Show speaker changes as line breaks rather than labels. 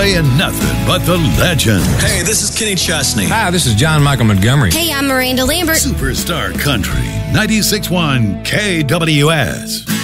playing nothing but the legends.
Hey, this is Kenny Chesney.
Hi, this is John Michael Montgomery.
Hey, I'm Miranda Lambert.
Superstar Country, 96.1 KWS.